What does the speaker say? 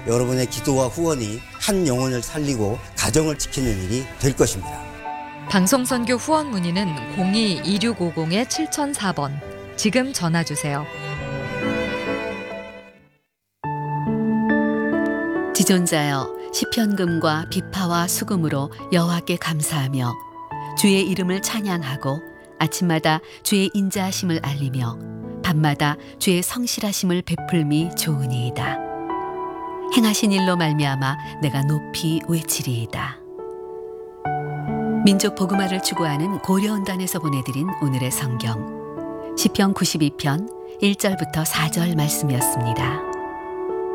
여러분의 기도와 후원이 한 영혼을 살리고 가정을 지키는 일이 될 것입니다. 방송선교 후원 문의는 02-2650-7004번. 지금 전화 주세요. 지존자여, 시편금과 비파와 수금으로 여호와께 감사하며 주의 이름을 찬양하고 아침마다 주의 인자하심을 알리며 밤마다 주의 성실하심을 베풀미 좋으니이다. 행하신 일로 말미암아 내가 높이 외치리이다. 민족 복음화를 추구하는 고려원단에서 보내드린 오늘의 성경 시편 92편 1절부터 4절 말씀이었습니다.